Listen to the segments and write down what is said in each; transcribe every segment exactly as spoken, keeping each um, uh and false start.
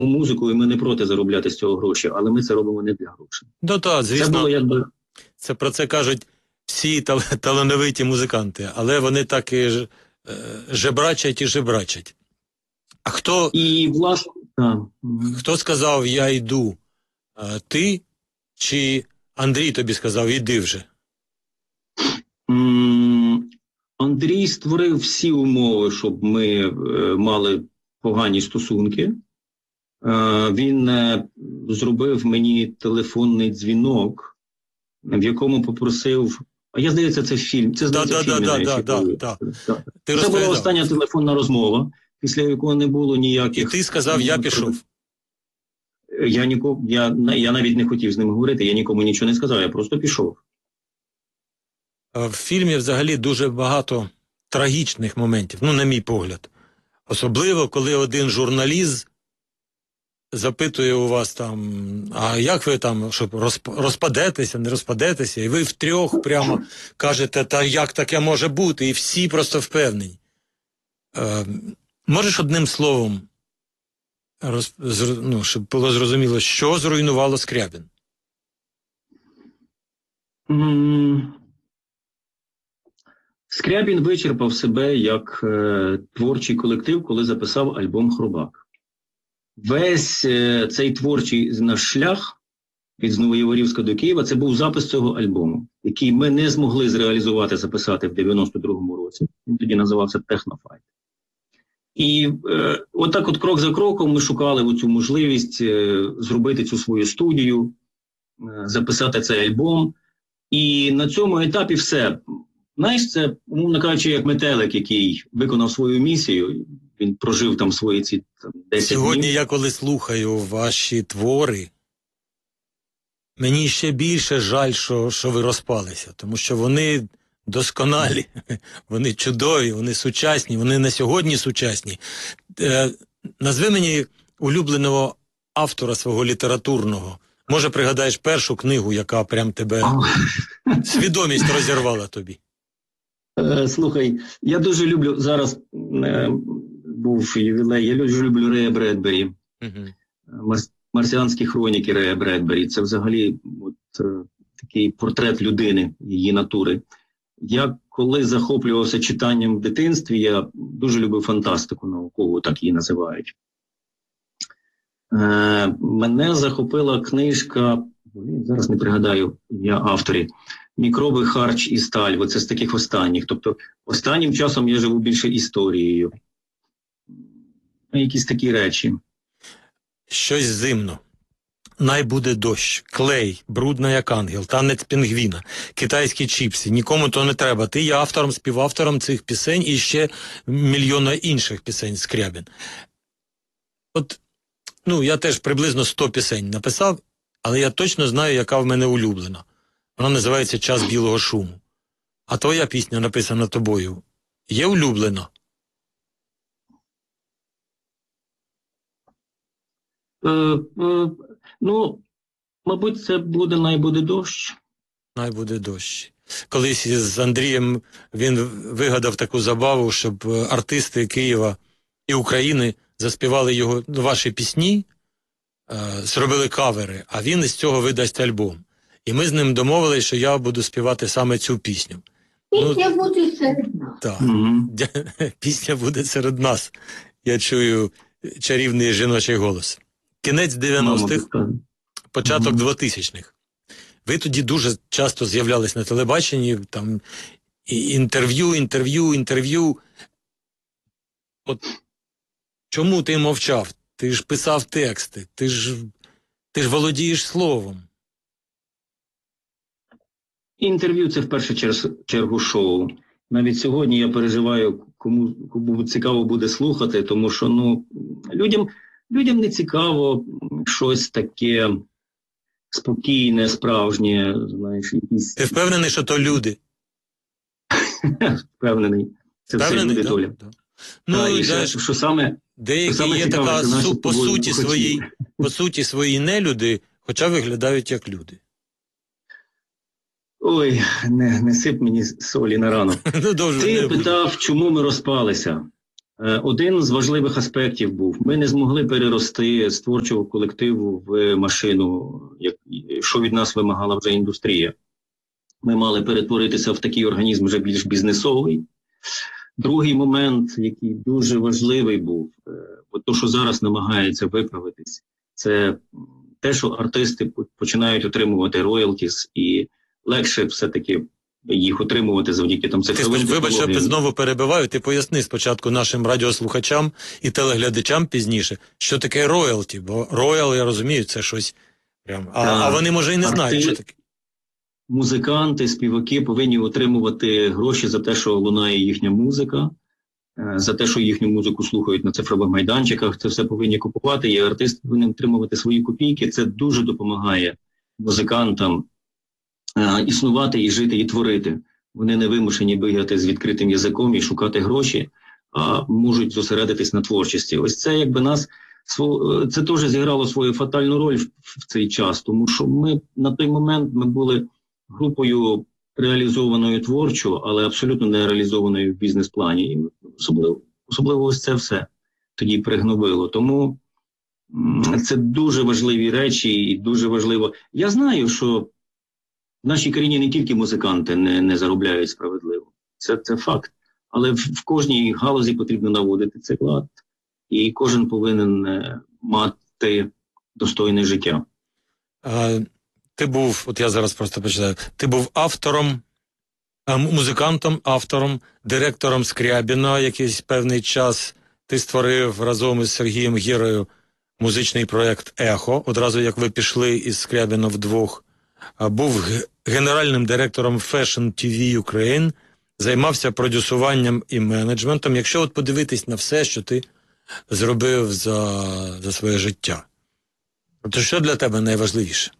музику, і ми не проти заробляти з цього гроші, але ми це робимо не для грошей. Ну так, звісно, це було якби... це про це кажуть всі тал талановиті музиканти, але вони так і ж, е, жебрачать і жебрачать. А хто, і, власне, а, хто сказав «я йду»? А, ти чи Андрій тобі сказав «іди вже»? Андрій створив всі умови, щоб ми е, мали погані стосунки. Е, він е, зробив мені телефонний дзвінок, в якому попросив, а я, здається, це фільм, це, здається, да, фільм. Да, да, да, да, да. Ти це була остання телефонна розмова, після якого не було ніяких... І ти сказав «я пішов». Я, нікому, я, я навіть не хотів з ним говорити, я нікому нічого не сказав, я просто пішов. В фільмі взагалі дуже багато трагічних моментів, ну, на мій погляд. Особливо, коли один журналіст запитує у вас там, а як ви там, щоб розпадетеся, не розпадетеся, і ви втрьох прямо кажете, та як таке може бути, і всі просто впевнені. Е, можеш одним словом, роз, ну, щоб було зрозуміло, що зруйнувало Скрябін? Mm. Скрябін вичерпав себе як е, творчий колектив, коли записав альбом «Хробак». Весь е, цей творчий наш шлях від Новоєворівська до Києва – це був запис цього альбому, який ми не змогли зреалізувати, записати в дев'яносто другому році. Він тоді називався «Технофайт». І е, отак от крок за кроком ми шукали оцю можливість е, зробити цю свою студію, е, записати цей альбом. І на цьому етапі все. Знаєш, це, умовно кажучи, як метелик, який виконав свою місію, він прожив там свої ці там, десять днів. Сьогодні я коли слухаю ваші твори, мені ще більше жаль, що, що ви розпалися, тому що вони досконалі, вони чудові, вони сучасні, вони на сьогодні сучасні. Е, назви мені улюбленого автора свого літературного. Може, пригадаєш першу книгу, яка прям тебе свідомість розірвала тобі? Слухай, я дуже люблю, зараз е, був ювілей, я дуже люблю Рея Бредбері, uh-huh. Марс, марсіанські хроніки Рея Бредбері. Це взагалі от, е, такий портрет людини, її натури. Я коли захоплювався читанням в дитинстві, я дуже любив фантастику наукову, так її називають. Е, мене захопила книжка, зараз не пригадаю ім'я авторів, «Мікроби, харч і сталь». Оце з таких останніх. Тобто останнім часом я живу більше історією. Якісь такі речі. Щось зимно. «Най буде дощ», «Клей», «Брудна як ангел», «Танець пінгвіна», «Китайські чіпси», «Нікому то не треба». Ти є автором, співавтором цих пісень і ще мільйона інших пісень Скрябін. От, ну, я теж приблизно сто пісень написав, але я точно знаю, яка в мене улюблена. Вона називається «Час білого шуму». А твоя пісня, написана тобою, є улюблена? Е, е, ну, мабуть, це буде «Най буде дощ». «Най буде дощ». Колись з Андрієм він вигадав таку забаву, щоб артисти Києва і України заспівали його, ваші пісні, е, зробили кавери, а він із цього видасть альбом. І ми з ним домовилися, що я буду співати саме цю пісню. Пісня ну, буде серед нас. Так, mm-hmm. Пісня буде серед нас. Я чую чарівний жіночий голос. Кінець дев'яностих, початок двотисячних. Ви тоді дуже часто з'являлись на телебаченні, там інтерв'ю, інтерв'ю, інтерв'ю. От чому ти мовчав? Ти ж писав тексти, ти ж, ти ж володієш словом. Інтерв'ю – це в першу чергу шоу. Навіть сьогодні я переживаю, кому, кому цікаво буде слухати, тому що ну, людям, людям не цікаво щось таке спокійне, справжнє. Знаєш, якісь... Ти впевнений, що то люди? Впевнений. Це впевнений, все люди, Толя. Да. Ну, Та, і ще, що саме, деякі що саме є цікаве, така наші су, по, суті свої, по суті свої нелюди, хоча виглядають як люди. Ой, не, не сип мені солі на рану. ну, Ти питав, чому ми розпалися. Один з важливих аспектів був, ми не змогли перерости з творчого колективу в машину, як, що від нас вимагала вже індустрія. Ми мали перетворитися в такий організм вже більш бізнесовий. Другий момент, який дуже важливий був, от то, що зараз намагається виправитись, це те, що артисти починають отримувати роялтіс, і легше все-таки їх отримувати завдяки там цифровим технологіям. Вибач, я знову перебиваю, ти поясни спочатку нашим радіослухачам і телеглядачам пізніше, що таке роялті, бо роял, я розумію, це щось прям, а, а вони, може, і не знають, Арти... що таке. Музиканти, співаки повинні отримувати гроші за те, що лунає їхня музика, за те, що їхню музику слухають на цифрових майданчиках, це все повинні купувати, і артист повинен отримувати свої копійки. Це дуже допомагає музикантам е, існувати і жити, і творити. Вони не вимушені бігати з відкритим язиком і шукати гроші, а можуть зосередитись на творчості. Ось це якби нас, це теж зіграло свою фатальну роль в, в цей час, тому що ми на той момент ми були групою реалізованою творчо, але абсолютно не реалізованою в бізнес-плані. І особливо, особливо ось це все тоді пригнобило. Тому це дуже важливі речі і дуже важливо. Я знаю, що в нашій країні не тільки музиканти не, не заробляють справедливо. Це, це факт. Але в, в кожній галузі потрібно наводити цей лад. І кожен повинен мати достойне життя. А, ти був, от я зараз просто почитаю, ти був автором, музикантом, автором, директором Скрябіна якийсь певний час. Ти створив разом із Сергієм Гірою музичний проєкт «Ехо», одразу як ви пішли із Скрябіна вдвох. Був генеральним директором Fashion ті ві Ukraine, займався продюсуванням і менеджментом. Якщо от подивитись на все, що ти зробив за, за своє життя, то що для тебе найважливіше?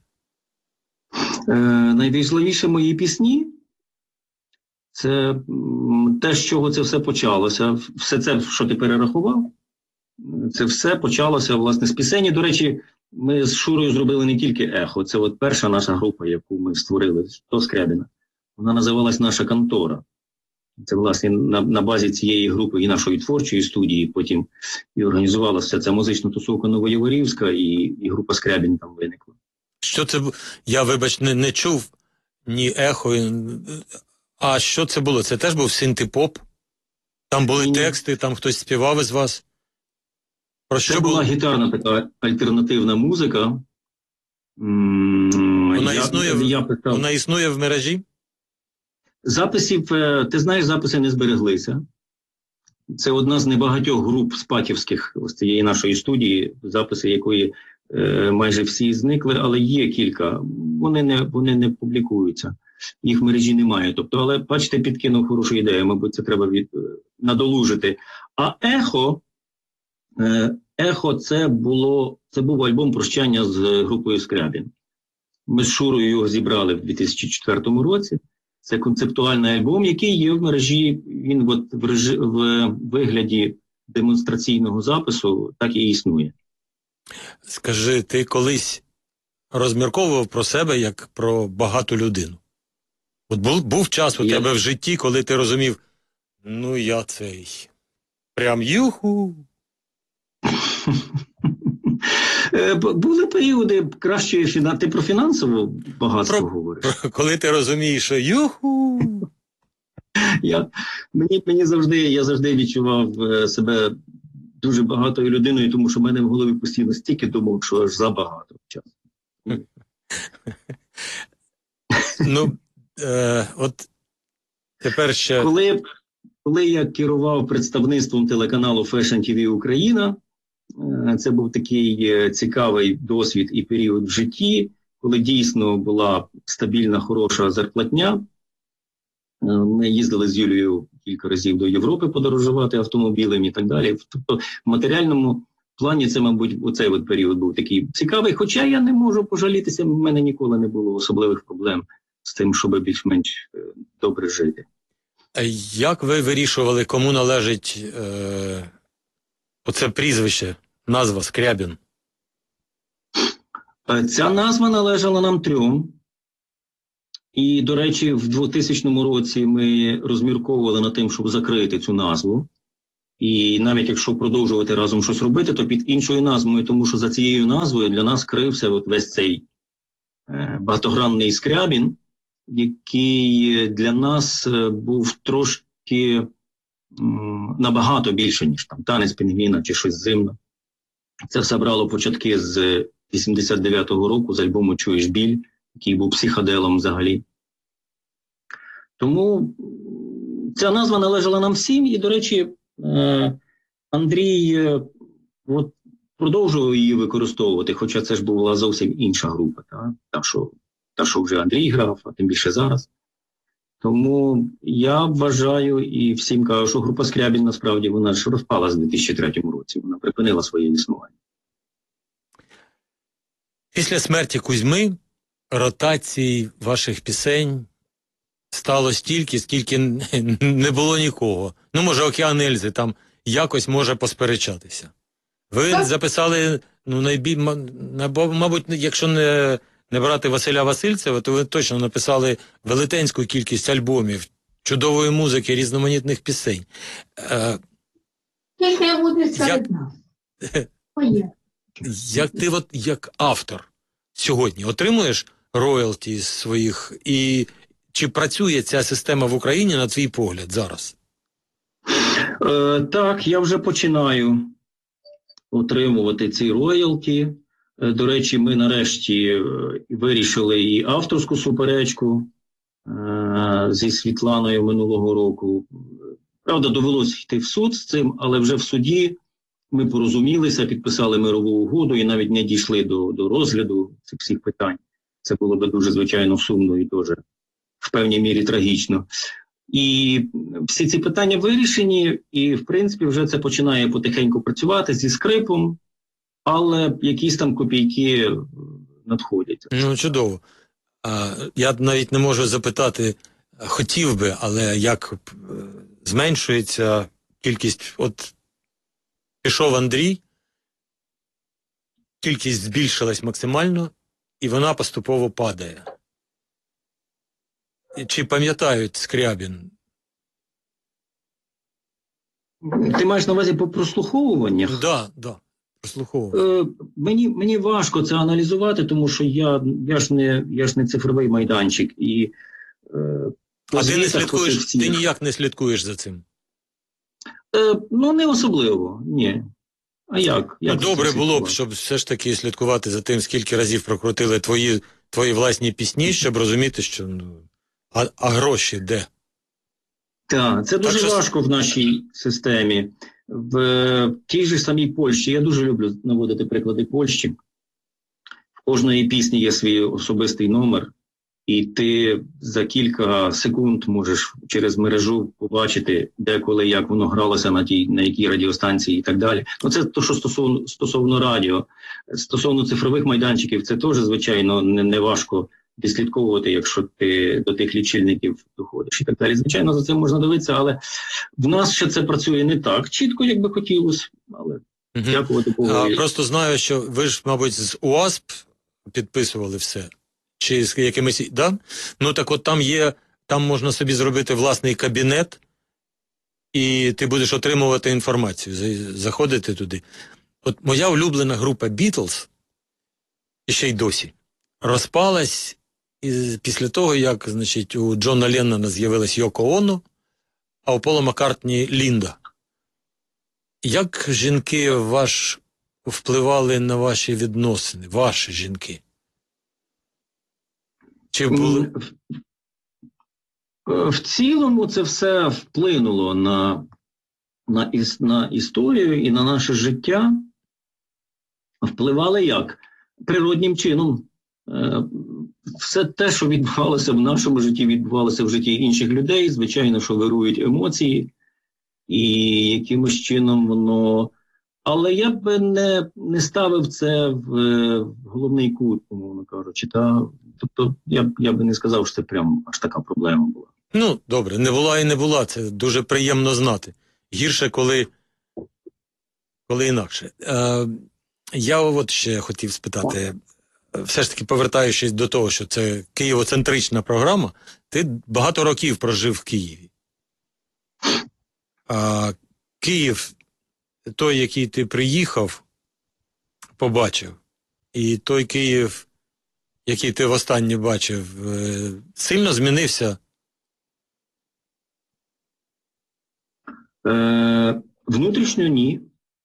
Е, найважливіше мої пісні – це те, з чого це все почалося. Все це, що ти перерахував, це все почалося, власне, з пісені. До речі, ми з Шурою зробили не тільки «Ехо». Це от перша наша група, яку ми створили, до Скрябіна. Вона називалась «Наша контора». Це, власне, на, на базі цієї групи і нашої творчої студії потім і організувалася ця музична тусовка Новояворівська, і, і група Скрябін там виникла. Що це? Я, вибач, не, не чув ні «Ехо». А що це було? Це теж був синти-поп? Там були ні. тексти, там хтось співав із вас? Про це що була було? гітарна така альтернативна музика. Вона, я, існує, я питав... вона існує в мережі? Записів, ти знаєш, записи не збереглися. Це одна з небагатьох груп спатівських ось цієї нашої студії, записи якої е, майже всі зникли, але є кілька. Вони не, вони не публікуються. Їх в мережі немає. Тобто, але, бачите, підкинув хорошу ідею, мабуть, це треба від, надолужити. А «Ехо», е, «Ехо» це, було, це був альбом прощання з групою Скрябін. Ми з Шурою його зібрали в дві тисячі четвертому році. Це концептуальний альбом, який є в мережі, він от в, режи, в вигляді демонстраційного запису так і існує. Скажи, ти колись розмірковував про себе як про багату людину? От був, був час у я... тебе в житті, коли ти розумів, ну я цей, прям юху. Були періоди кращої фінансової. Ти про фінансове багатство про... говориш? Коли ти розумієш, що юху. Я, мені, мені завжди, я завжди відчував себе дуже багатою людиною, тому що в мене в голові постійно стільки думок, що аж забагато часу. Ну, е, от тепер ще... Коли, коли я керував представництвом телеканалу Fashion ті ві Україна, це був такий цікавий досвід і період в житті, коли дійсно була стабільна, хороша зарплатня. Ми їздили з Юлією кілька разів до Європи подорожувати автомобілем і так далі. Тобто в матеріальному плані це, мабуть, оцей от період був такий цікавий. Хоча я не можу пожалітися, в мене ніколи не було особливих проблем з тим, щоб більш-менш добре жити. А як ви вирішували, кому належить е... оце прізвище, назва Скрябін? Ця назва належала нам трьом. І, до речі, в двохтисячному році ми розмірковували над тим, щоб закрити цю назву. І навіть якщо продовжувати разом щось робити, то під іншою назвою, тому що за цією назвою для нас крився от весь цей е, багатогранний Скрябін, який для нас е, був трошки м, набагато більше, ніж там танець пінгвіна чи щось зимне. Це все брало початки з вісімдесят дев'ятого року, з альбому «Чуєш біль», який був психоделом взагалі. Тому ця назва належала нам всім, і, до речі, Андрій от, продовжував її використовувати, хоча це ж була зовсім інша група, та, та, що, та що вже Андрій грав, а тим більше зараз. Тому я вважаю і всім кажу, що група Скрябін насправді вона ж розпалась у дві тисячі третьому році, вона припинила своє існування. Після смерті Кузьми ротацій ваших пісень стало стільки, скільки не було нікого. Ну, може, «Океан Ельзи» там якось може посперечатися. Ви записали, ну, найбіль... мабуть, якщо не, не брати Василя Васильцева, то ви точно написали велетенську кількість альбомів, чудової музики, різноманітних пісень. Е... Тільки буде серед як... нас. Як ти от, як автор сьогодні отримуєш роялті з своїх, і чи працює ця система в Україні, на твій погляд, зараз? Е, так, я вже починаю отримувати ці роялті. Е, до речі, ми нарешті е, вирішили і авторську суперечку е, зі Світланою минулого року. Правда, довелося йти в суд з цим, але вже в суді ми порозумілися, підписали мирову угоду і навіть не дійшли до, до розгляду цих всіх питань. Це було би дуже, звичайно, сумно і дуже в певній мірі трагічно. І всі ці питання вирішені, і, в принципі, вже це починає потихеньку працювати зі скрипом, але якісь там копійки надходять. Ну, чудово. А, я навіть не можу запитати, хотів би, але як зменшується кількість, от пішов Андрій, кількість збільшилась максимально, і вона поступово падає. Чи пам'ятають Скрябін? Ти маєш на увазі по прослуховуваннях? Так, да, да, прослуховування. Е, мені, мені важко це аналізувати, тому що я, я, ж, не, я ж не цифровий майданчик. І, е, а ти не слідкуєш, всіх... ти ніяк не слідкуєш за цим? Е, ну, не особливо, ні. А як? як ну, добре було б, щоб все ж таки слідкувати за тим, скільки разів прокрутили твої, твої власні пісні, щоб розуміти, що... Ну, а, а гроші де? Так, це дуже так, що... важко в нашій системі. В тій же самій Польщі, я дуже люблю наводити приклади Польщі, в кожної пісні є свій особистий номер, і ти за кілька секунд можеш через мережу побачити, де, коли, як воно гралося на тій, на якій радіостанції і так далі. Ну, це то, що стосовно, стосовно радіо. Стосовно цифрових майданчиків, це теж, звичайно, не, не важко відслідковувати, якщо ти до тих лічильників доходиш і так далі. Звичайно, за цим можна дивитися, але в нас ще це працює не так чітко, як би хотілося, але угу. дякувати Богу. А, просто знаю, що ви ж, мабуть, з УАСП підписували все. Чи з якимись, да? Ну так от там є, там можна собі зробити власний кабінет, і ти будеш отримувати інформацію, заходити туди. От моя улюблена група Beatles, і ще й досі, розпалась і після того, як, значить, у Джона Леннона з'явилась Йоко Оно, а у Пола Маккартні Лінда. Як жінки ваш впливали на ваші відносини, ваші жінки? Чи були? В цілому це все вплинуло на, на, іс, на історію і на наше життя. Впливали як? Природнім чином. Все те, що відбувалося в нашому житті, відбувалося в житті інших людей. Звичайно, що вирують емоції, і якимось чином воно... Але я б не, не ставив це в, в головний кут, умовно кажучи. Та, тобто я, я би не сказав, що це прям аж така проблема була. Ну, добре, не була і не була, це дуже приємно знати. Гірше, коли, коли інакше. Е, я от ще хотів спитати, все ж таки повертаючись до того, що це києвоцентрична програма, ти багато років прожив в Києві. А, Київ, той, який ти приїхав, побачив, і той Київ, який ти востаннє бачив, е, сильно змінився? Е, внутрішньо ні.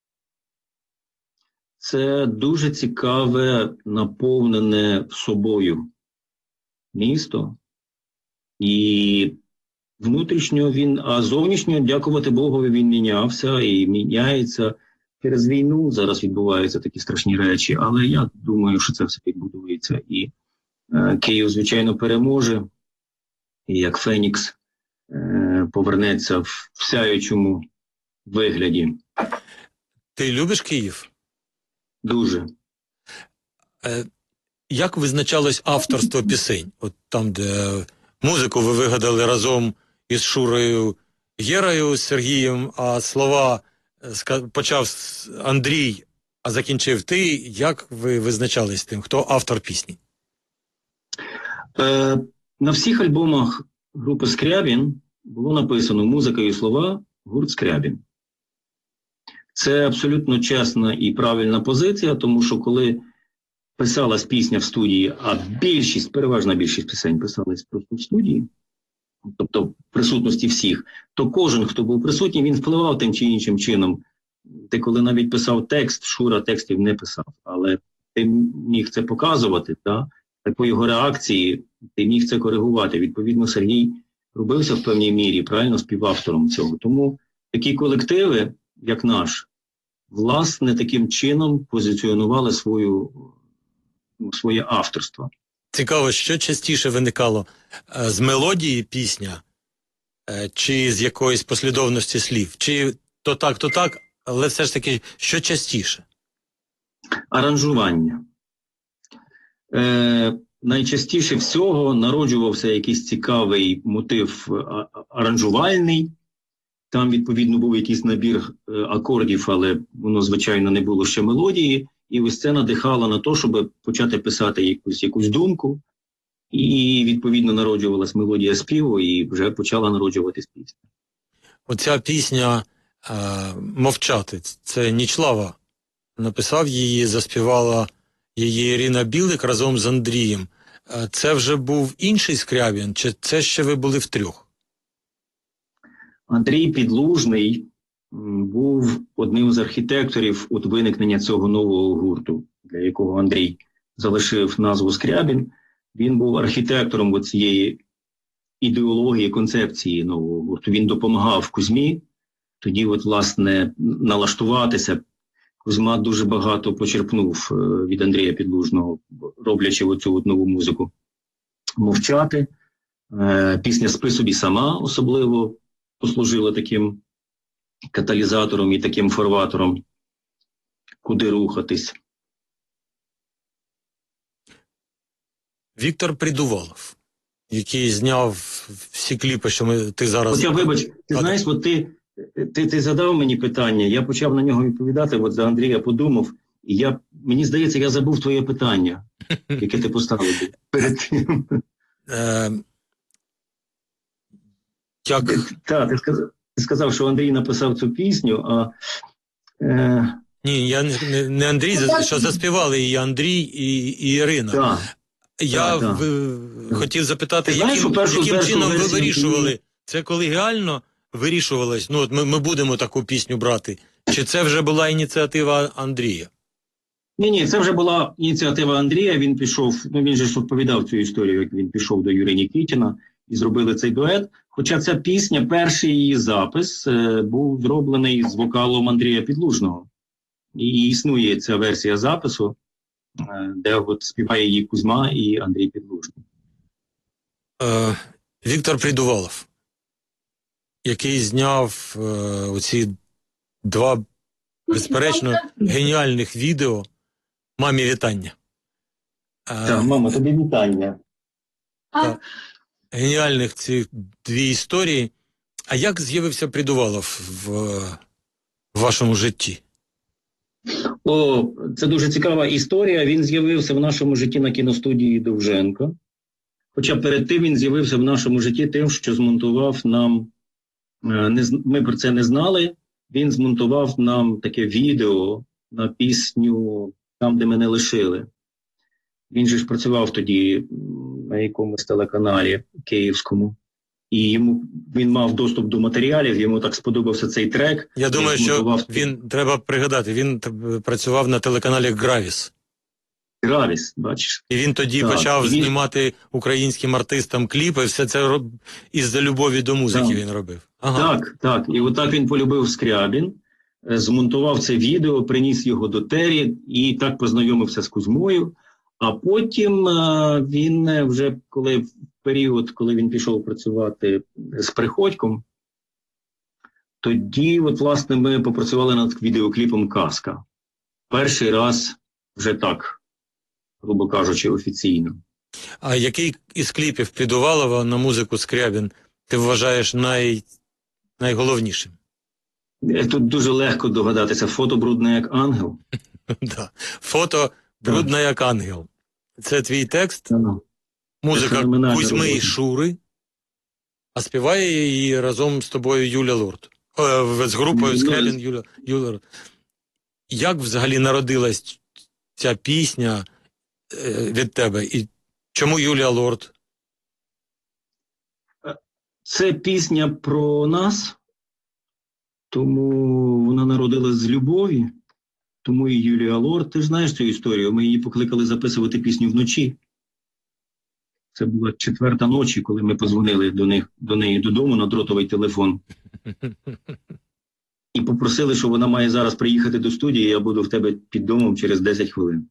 Це дуже цікаве, наповнене собою місто. І внутрішньо він, а зовнішньо, дякувати Богові, він мінявся і міняється. Через війну зараз відбуваються такі страшні речі, але я думаю, що це все підбудується. І е, Київ, звичайно, переможе, і як Фенікс е, повернеться в сяючому вигляді. Ти любиш Київ? Дуже. Е, як визначалось авторство пісень? От там, де музику ви вигадали разом із Шурою Герою, з Сергієм, а слова почав Андрій, а закінчив ти. Як ви визначались тим? Хто автор пісні? Е, на всіх альбомах групи Скрябін було написано музика і слова гурт Скрябін. Це абсолютно чесна і правильна позиція, тому що коли писалась пісня в студії, а більшість, переважна більшість пісень писалась просто в студії, тобто в присутності всіх, то кожен, хто був присутній, він впливав тим чи іншим чином. Ти коли навіть писав текст, Шура текстів не писав, але ти міг це показувати, та? Так по його реакції ти міг це коригувати. Відповідно, Сергій робився в певній мірі, правильно, співавтором цього. Тому такі колективи, як наш, власне, таким чином позиціонували свою, своє авторство. Цікаво, що частіше виникало? З мелодії пісня чи з якоїсь послідовності слів? Чи то так, то так, але все ж таки, що частіше? Аранжування. Е, найчастіше всього народжувався якийсь цікавий мотив аранжувальний. Там, відповідно, був якийсь набір акордів, але воно, звичайно, не було ще мелодії. І ось це надихало на те, щоб почати писати якусь, якусь думку. І, відповідно, народжувалась мелодія співу, і вже почала народжуватись пісня. Оця пісня е, «Мовчати» – це Нічлава написав її, заспівала її Ірина Білик разом з Андрієм. Е, це вже був інший Скрябін, чи це ще ви були втрьох? Андрій Підлужний був одним з архітекторів от виникнення цього нового гурту, для якого Андрій залишив назву Скрябін. Він був архітектором цієї ідеології, концепції нового гурту. Він допомагав Кузьмі тоді, от, власне, налаштуватися. Кузьма дуже багато почерпнув від Андрія Підлужного, роблячи оцю от нову музику. «Мовчати». Пісня «Спи собі сама» особливо послужила таким каталізатором і таким форватором, куди рухатись. Віктор Придувалов, який зняв всі кліпи, що ми, ти зараз... Хоча, вибач, ти а... знаєш, от ти, ти, ти задав мені питання, я почав на нього відповідати, от за Андрія подумав, і я, мені здається, я забув твоє питання, яке ти поставив перед тим. Як... Так, ти сказав, ти сказав, що Андрій написав цю пісню, а... Е... Ні, я не, не Андрій, що заспівали її Андрій і, і Ірина. Так. Я так, в... так. хотів запитати, знаєш, яким, першу, яким першу чином ви вирішували? і... Це колегіально вирішувалось? Ну, от ми, ми будемо таку пісню брати. Чи це вже була ініціатива Андрія? Ні-ні, це вже була ініціатива Андрія. Він пішов, ну він же ж розповідав цю історію, як він пішов до Юрія Нікітіна і зробили цей дует. Хоча ця пісня, перший її запис е, був зроблений з вокалом Андрія Підлужного. І існує ця версія запису, е, де от співає її Кузьма і Андрій Підлужний. Е, Віктор Придувалов, який зняв е, оці два, безперечно, геніальних відео «Мамі вітання». Е, так, мама, тобі вітання. Так. Геніальних ці дві історії. А як з'явився Придувалов в, в вашому житті? О, це дуже цікава історія. Він з'явився в нашому житті на кіностудії Довженко. Хоча перед тим він з'явився в нашому житті тим, що змонтував нам, не, ми про це не знали, він змонтував нам таке відео на пісню «Там, де мене лишили». Він же ж працював тоді на якомусь телеканалі київському. І йому, він мав доступ до матеріалів, йому так сподобався цей трек. Я думаю, що змонтував... він, треба пригадати, він працював на телеканалі «Гравіс». Гравіс, бачиш. І він тоді так, почав він... знімати українським артистам кліпи, все це роб... із-за любові до музики так. він робив. Ага. Так, так. І отак він полюбив Скрябін, змонтував це відео, приніс його до Тері і так познайомився з Кузьмою. А потім а, він вже, коли в період, коли він пішов працювати з Приходьком, тоді, от, власне, ми попрацювали над відеокліпом «Казка». Перший раз вже так, грубо кажучи, офіційно. А який із кліпів під Увалова на музику Скрябін ти вважаєш най... найголовнішим? Тут дуже легко догадатися. Фото брудне як ангел. Да. Фото брудне як ангел. Це твій текст, ага. Музика Кузьми і Шури, а співає її разом з тобою Юля Лорд. О, з групою Скрябін Юля, Юля Лорд. Як взагалі народилась ця пісня е, від тебе? І чому Юля Лорд? Це пісня про нас, тому вона народилась з любові. Тому і Юлія Лорд, ти ж знаєш цю історію, ми її покликали записувати пісню вночі. Це була четверта ночі, коли ми подзвонили до них, до неї додому на дротовий телефон. І попросили, що вона має зараз приїхати до студії, я буду в тебе під домом через десять хвилин.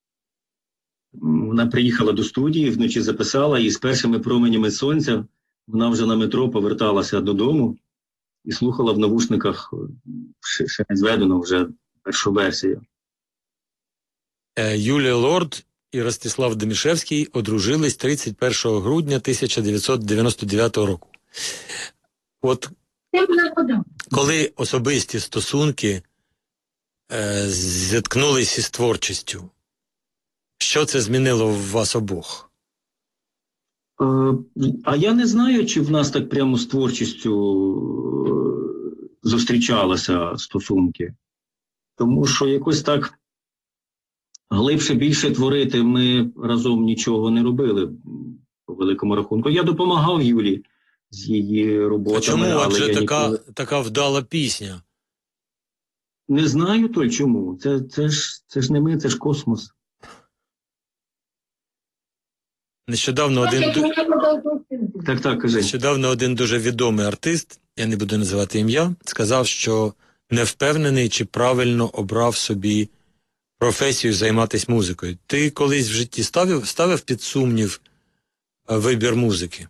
Вона приїхала до студії, вночі записала, і з першими променями сонця вона вже на метро поверталася додому і слухала в навушниках, ще, ще не зведено вже, першу версію. Юлія Лорд і Ростислав Домішевський одружились тридцять першого грудня тисяча дев'ятсот дев'яносто дев'ятого року. От коли особисті стосунки е, зіткнулись із творчістю, що це змінило в вас обох? Е, а я не знаю, чи в нас так прямо з творчістю зустрічалися стосунки. Тому що якось так глибше, більше творити ми разом нічого не робили, по великому рахунку. Я допомагав Юлі з її роботами. А чому? Адже така, ніколи... така вдала пісня. Не знаю, Толь, чому. Це, це, ж, це ж не ми, це ж космос. Нещодавно один... Так, так, кажи. Нещодавно один дуже відомий артист, я не буду називати ім'я, сказав, що не впевнений, чи правильно обрав собі професію займатися музикою. Ти колись в житті ставив, ставив під сумнів вибір музики?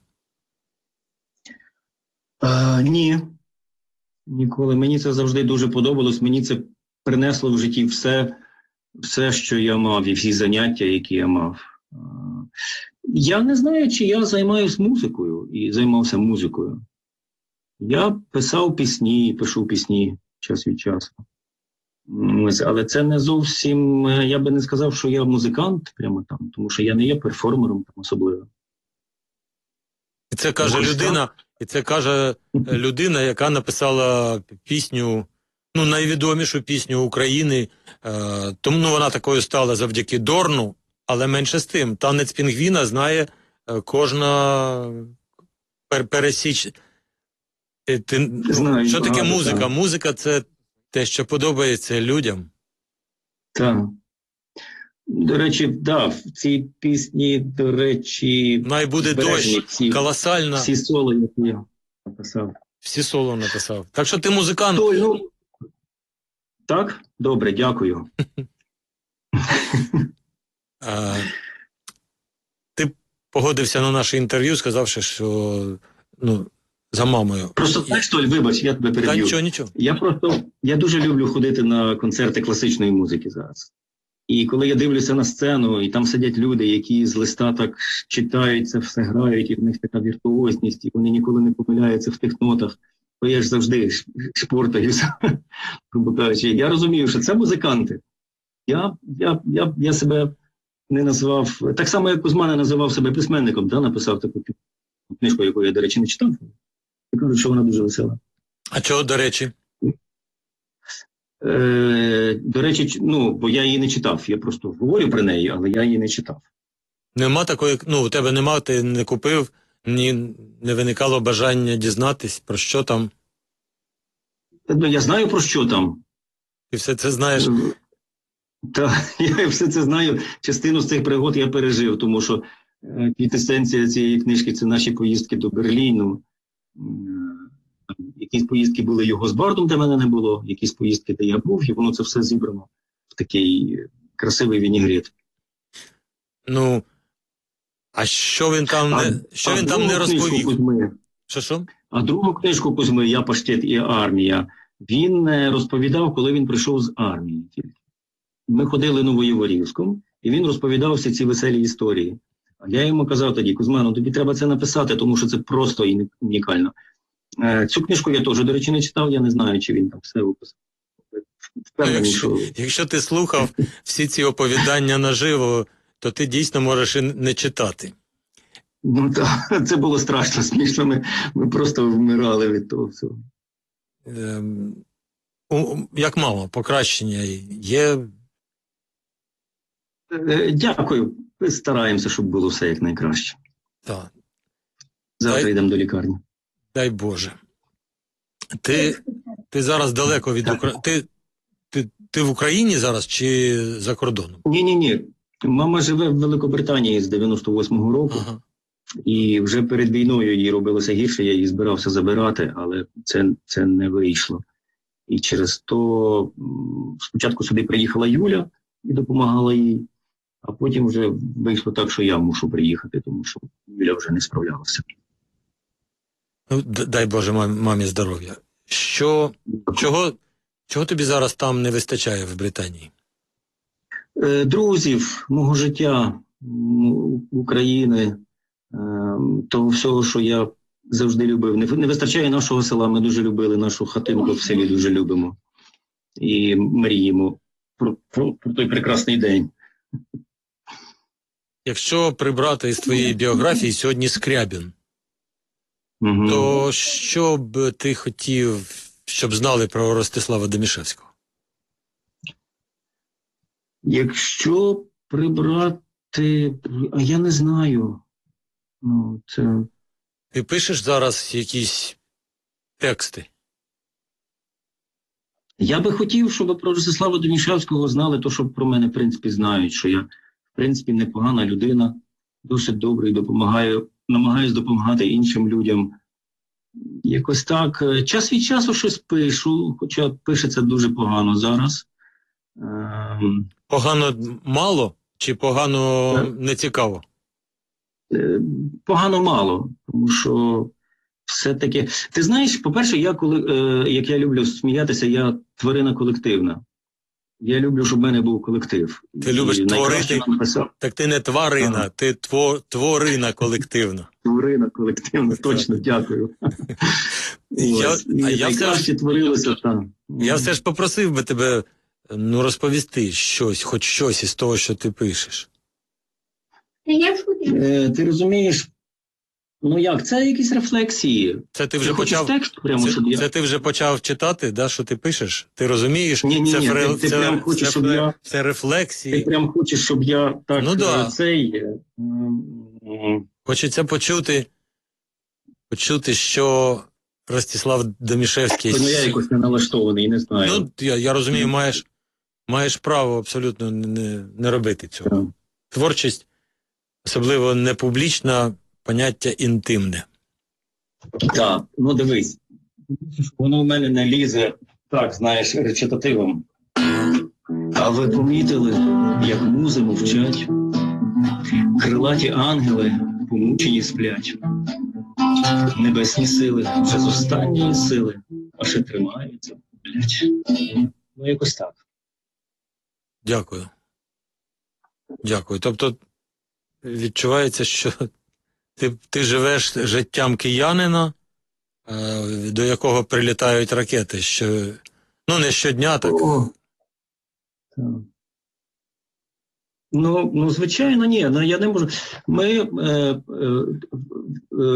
А, ні. Ніколи. Мені це завжди дуже подобалось. Мені це принесло в житті все, все, що я мав, і всі заняття, які я мав. А, я не знаю, чи я займаюся музикою і займався музикою. Я писав пісні, пишу пісні час від часу. Але це не зовсім, я би не сказав, що я музикант прямо там, тому що я не є перформером там особливо. І це каже Ось людина, так. і це каже людина, яка написала пісню, ну, найвідомішу пісню України, е, тому ну, вона такою стала завдяки Дорну, але менше з тим. Танець пінгвіна знає е, кожна пер, пересіч. Ти, Знаю, що таке багато, музика? Так. Музика – це те, що подобається людям. Так. До речі, да, в цій пісні, до речі... Най буде дощ, всі, колосально. Всі соло, які я написав. Всі соло написав. Так що ти музикант. Той, ну... Так? Добре, дякую. а, ти погодився на наше інтерв'ю, сказавши, що... ну, за мамою. Просто так, Толь, вибач, я тебе переб'ю. Та нічого, нічого. Я просто, я дуже люблю ходити на концерти класичної музики зараз. І коли я дивлюся на сцену, і там сидять люди, які з листа так читають це все, грають, і в них така віртуозність, і вони ніколи не помиляються в тих нотах, то я ж завжди шпортаюся. Я розумію, що це музиканти. Я, я, я, я себе не назвав, так само, як Кузьма не називав себе письменником, да, написав таку книжку, яку я, до речі, не читав. Я кажу, що вона дуже весела. А чого, до речі? Е, до речі, ч- ну, бо я її не читав, я просто говорю про неї, але я її не читав. Нема такої, ну, у тебе нема, ти не купив, ні, не виникало бажання дізнатись, про що там. Ну, я знаю, про що там. Ти все це знаєш. Е, Та, я все це знаю. Частину з цих пригод я пережив, тому що е, квінтесенція цієї книжки – це наші поїздки до Берліну. М, Якісь поїздки були його з Бардом, де мене не було, якісь поїздки, де я був, і воно це все зібрано в такий красивий вінігрет. Ну, а що він там не, що а він там не другу книжку розповів? Кузьми, Що що? а другу книжку Кузьми «Я, паштет і армія» він е, розповідав, коли він прийшов з армії тільки. Ми ходили Новоєворівськом, і він розповідав всі ці веселі історії. А я йому казав тоді: Кузьма, ну тобі треба це написати, тому що це просто і унікально. Е, Цю книжку я теж, до речі, не читав, я не знаю, чи він там все описав. Ну, Впевнений, якщо, що... якщо ти слухав всі ці оповідання наживо, то ти дійсно можеш і не читати. Ну так, це було страшно смішно, ми, ми просто вмирали від того всього. Ем, у- як мало, покращення є. Е, Дякую, стараємося, щоб було все якнайкраще. Та, Завтра Дай- йдемо до лікарні. дай Боже. Ти, ти зараз далеко від Так. України. Ти, ти, ти в Україні зараз чи за кордоном? Ні-ні-ні, мама живе в Великобританії з дев'яносто восьмого року. Ага. І вже перед війною їй робилося гірше, я її збирався забирати, але це, це не вийшло. І через то м, спочатку сюди приїхала Юля і допомагала їй, а потім вже вийшло так, що я мушу приїхати, тому що Юля вже не справлялася. Ну, д- дай Боже мам- мамі здоров'я. Що, чого, чого тобі зараз там не вистачає в Британії? Е, Друзів, мого життя, м, України, е, того всього, що я завжди любив. Не, не вистачає нашого села, ми дуже любили нашу хатинку в селі, дуже любимо. І мріємо про, про, про той прекрасний день. Якщо прибрати із твоєї біографії сьогодні Скрябін, Угу. то що б ти хотів, щоб знали про Ростислава Домішевського? Якщо прибрати, а я не знаю. Ну, це... Ти пишеш зараз якісь тексти? Я би хотів, щоб про Ростислава Домішевського знали то, що про мене, в принципі, знають, що я, в принципі, непогана людина, досить добрий, допомагаю, намагаюсь допомагати іншим людям. Якось так. Час від часу щось пишу, хоча пишеться дуже погано зараз. Ем, Погано мало чи погано Так. не цікаво? Е, Погано мало, тому що все-таки... Ти знаєш, по-перше, я коли, е, як я люблю сміятися, я тварина колективна. Я люблю, щоб в мене був колектив. Ти любиш І найкраще творити? нам писав Так ти не тварина, Ага. ти тво, творина колективна. тварина колективна, Так. точно, дякую. Я, Ось. І а я все, найкраще ж, творилося там. я все ж попросив би тебе ну, розповісти щось, хоч щось із того, що ти пишеш. Я шутю. Е, ти розумієш, ну як, це якісь рефлексії. Це ти Ти вже хочеш почав. текст прямо, Це, щоб я... це ти вже почав читати, да, що ти пишеш? Ти розумієш? Ні, ні, це, ні, фре- ти- ти це, прям хочеш, це, щоб фре- я- це Ти рефлексії. прям хочеш, щоб я так Ну, да. е, цей... е, м, Хочеться почути, почути, що Ростислав Домішевський. Ну, я якось не налаштований, не знаю. Ну, я, я розумію, маєш, маєш право абсолютно не, не робити цього. Так. Творчість, особливо не публічна, поняття інтимне. Так, ну дивись. Воно в мене не лізе, так, знаєш, речитативом. А ви помітили, як музи мовчать? Крилаті ангели помучені сплять. Небесні сили вже з останньої сили, а ще тримаються, блять. Ну, якось так. Дякую. Дякую. Тобто відчувається, що ти, ти живеш життям киянина, е, до якого прилітають ракети, що, ну, не щодня, так. О, так. Ну, ну, звичайно, ні. Ну, я не можу. Ми е, е, е,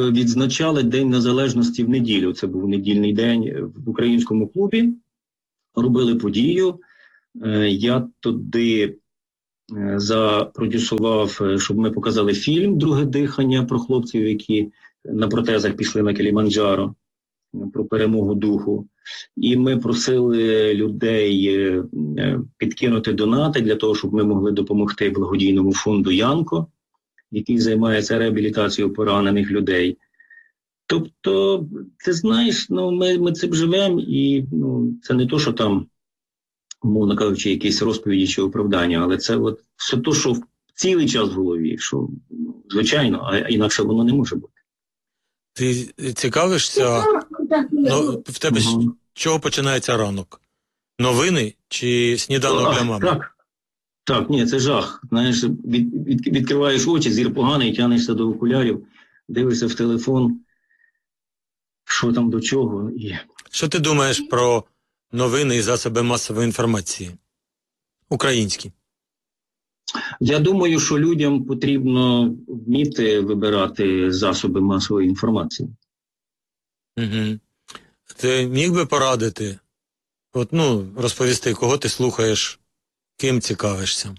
відзначали День Незалежності в неділю. Це був недільний день в українському клубі. робили подію. Е, я туди е, запродюсував, е, щоб ми показали фільм «Друге дихання» про хлопців, які на протезах пішли на Кіліманджаро, е, про перемогу духу. І ми просили людей е, е, підкинути донати для того, щоб ми могли допомогти благодійному фонду «Янко», який займається реабілітацією поранених людей. Тобто, ти знаєш, ну, ми, ми цим живемо, і ну, це не то, що там, умовно кажучи, якісь розповіді чи оправдання, але це от все то, що цілий час в голові, що, ну, звичайно, а інакше воно не може бути. Ти цікавишся, ну, в тебе з Угу. чого починається ранок? Новини чи сніданок А, для мами? Так, так, ні, це жах. Знаєш, від, від, відкриваєш очі, зір поганий, тянешся до окулярів, дивишся в телефон, що там до чого. І... Що ти думаєш про новини і засоби масової інформації? Українські. Я думаю, що людям потрібно вміти вибирати засоби масової інформації. Угу. Ти міг би порадити, от, ну, розповісти, кого ти слухаєш, ким цікавишся?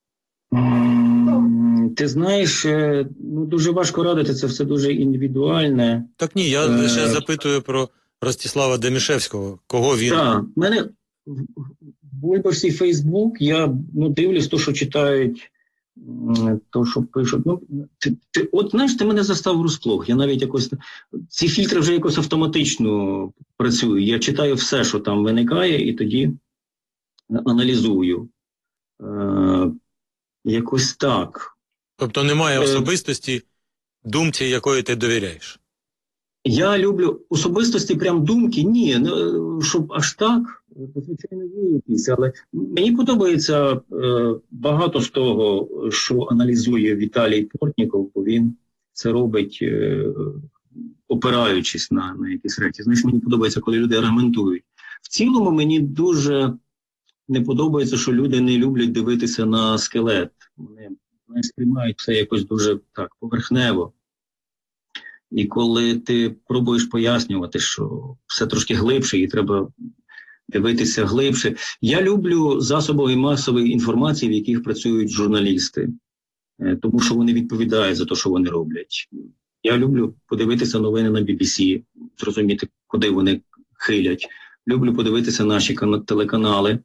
М, Ти знаєш, е, ну, дуже важко радити, це все дуже індивідуальне. Так ні, я Е, лише запитую про Ростислава Демішевського. Кого він? Так, в мене в бульбашці Фейсбук, я ну, дивлюсь то, що читають, м, то, що пишуть. Ну, ти, ти, от, знаєш, ти мене застав врозплох. Я навіть якось... Ці фільтри вже якось автоматично працюють. Я читаю все, що там виникає, і тоді аналізую. Е, якось так. Тобто немає Е, особистості, думці, якої ти довіряєш? Я люблю особистості, прям думки, ні, ну, щоб аж так, то, звичайно, є якісь, але мені подобається е, багато з того, що аналізує Віталій Портніков, бо він це робить, е, опираючись на, на якісь речі. Знаєш, мені подобається, коли люди аргументують. В цілому мені дуже не подобається, що люди не люблять дивитися на скелет. Вони, вони сприймають все якось дуже так поверхнево. І коли ти пробуєш пояснювати, що все трошки глибше і треба дивитися глибше. Я люблю засоби масової інформації, в яких працюють журналісти, тому що вони відповідають за те, що вони роблять. Я люблю подивитися новини на бі бі сі, зрозуміти, куди вони хилять. Люблю подивитися наші телеканали.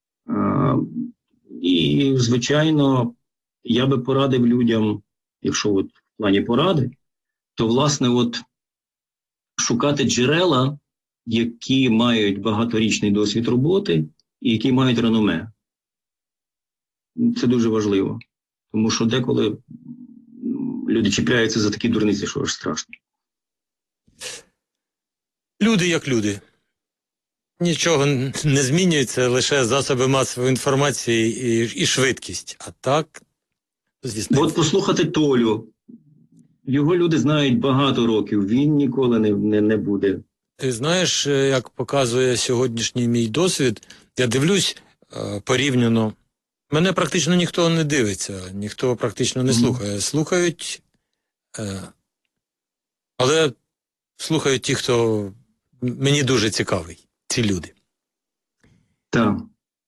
І, звичайно, я би порадив людям, якщо от в плані поради, то, власне, от шукати джерела, які мають багаторічний досвід роботи і які мають реноме. Це дуже важливо. Тому що деколи люди чіпляються за такі дурниці, що аж страшно. Люди як люди. Нічого не змінюється, лише засоби масової інформації і, і швидкість. А так, звісно... От послухати Толю. Його люди знають багато років, він ніколи не, не, не буде. Ти знаєш, як показує сьогоднішній мій досвід, я дивлюсь е, порівняно. Мене практично ніхто не дивиться, ніхто практично не mm. слухає. Слухають, е, але слухають ті, хто мені дуже цікавий, ці люди. Так.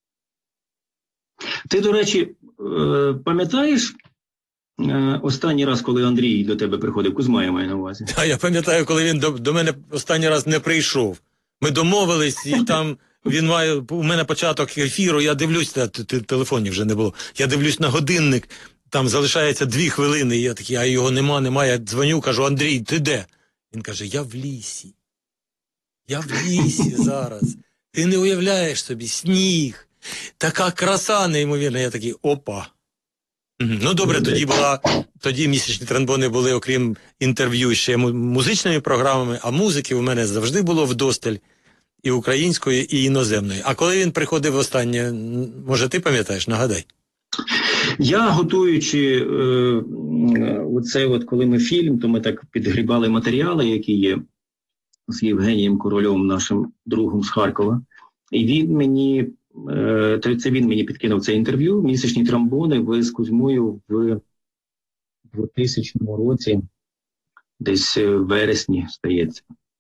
Ти, до речі, е, пам'ятаєш, останній раз, коли Андрій до тебе приходив, Кузьма, я маю на увазі. А я пам'ятаю, коли він до, до мене останній раз не прийшов. Ми домовились, і там він має, у мене початок ефіру, я дивлюсь, та, т, телефонів вже не було, я дивлюсь на годинник, там залишається дві хвилини, і я такий, а його нема, немає, я дзвоню, кажу, Андрій, ти де? Він каже, я в лісі. Я в лісі зараз. Ти не уявляєш собі, сніг, така краса неймовірна. Я такий, опа. Ну, добре, тоді була, тоді місячні тромбони були, окрім інтерв'ю, ще музичними програмами, а музики в мене завжди було вдосталь, і української, і іноземної. А коли він приходив останнє, може ти пам'ятаєш, нагадай? Я, готуючи е, оцей от, коли ми фільм, то ми так підгрібали матеріали, які є з Євгенієм Корольовим, нашим другом з Харкова, і він мені... Це він мені підкинув це інтерв'ю, місячні тромбони, ви з Кузьмою в двохтисячному році, десь в вересні, здається.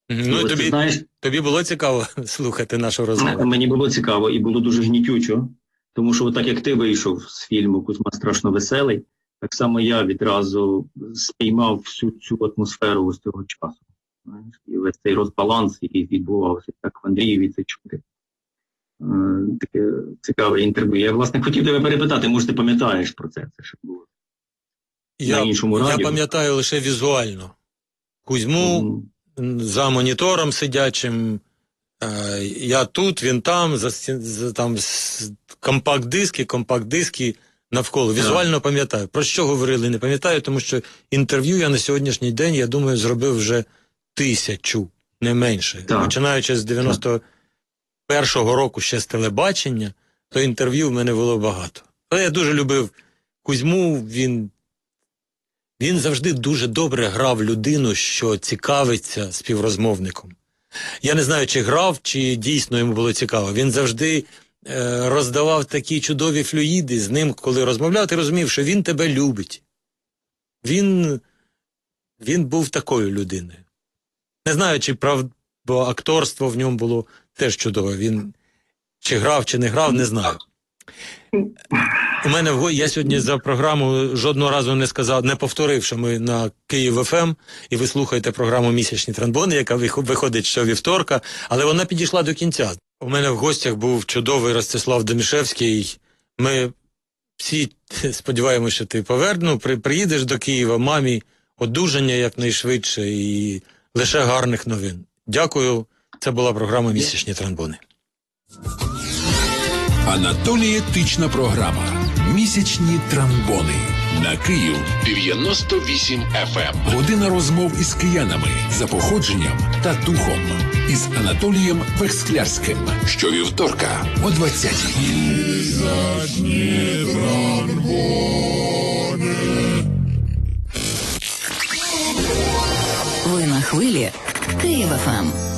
Ну, От, тобі, ти знаєш, тобі було цікаво слухати нашу розмову? мені було цікаво і було дуже гнітючо, тому що так як ти вийшов з фільму «Кузьма страшно веселий», так само я відразу спіймав всю цю атмосферу ось цього часу. Знаєш, і весь цей розбаланс, який відбувався, так в Андрієві це чути. Е, таке цікаве інтерв'ю. Я, власне, хотів тебе перепитати, може ти пам'ятаєш про це? Це ще було Я, на іншому я радіо. пам'ятаю лише візуально. Кузьму Мгм. за монітором сидячим, е, я тут, він там, за, стін- за там с- компакт-диски, компакт-диски навколо. Візуально пам'ятаю. Про що говорили, не пам'ятаю, тому що інтерв'ю я на сьогоднішній день, я думаю, зробив вже тисячу, не менше. Так. Починаючи з дев'яносто першого року ще з телебачення, то інтерв'ю в мене було багато. Але я дуже любив Кузьму, він, він завжди дуже добре грав людину, що цікавиться співрозмовником. Я не знаю, чи грав, чи дійсно йому було цікаво. Він завжди е, роздавав такі чудові флюїди з ним, коли розмовляв, ти розумів, що він тебе любить. Він, він був такою людиною. Не знаю, чи прав, бо акторство в ньому було теж чудове. Він чи грав, чи не грав, не знаю. У мене в го- я сьогодні за програму жодного разу не сказав, не повторив, що ми на Київ еф ем, і ви слухаєте програму «Місячні тромбони», яка вих- виходить щовівторка, але вона підійшла до кінця. У мене в гостях був чудовий Ростислав Домішевський. Ми всі сподіваємося, що ти поверну, при, приїдеш до Києва, мамі одужання якнайшвидше і лише гарних новин. Дякую. Це була програма «Місячні тромбони». Анатолієтична програма «Місячні тромбони» на Київ дев'яносто вісім еф ем. Година розмов із киянами за походженням та духом із Анатолієм Версклярським. Щовівторка о двадцятій. Ви на хвилі Київ еф ем.